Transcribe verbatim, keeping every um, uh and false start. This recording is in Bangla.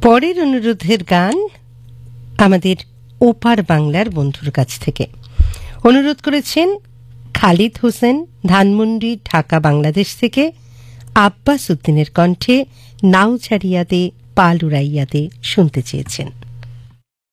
পরের অনুরোধের গান আমাদের ওপার বাংলার বন্ধুর কাছ থেকে। অনুরোধ করেছেন খালিদ হোসেন, ধানমন্ডি, ঢাকা, বাংলাদেশ থেকে। আব্বাস উদ্দিনের কণ্ঠে নাও ছাড়িয়া দে পাল উড়াইয়া দে শুনতে চেয়েছেন।